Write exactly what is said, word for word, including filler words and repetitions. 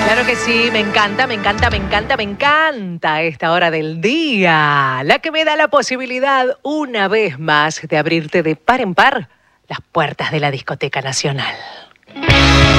Claro que sí, me encanta, me encanta, me encanta, me encanta esta hora del día, la que me da la posibilidad una vez más de abrirte de par en par las puertas de la Discoteca Nacional.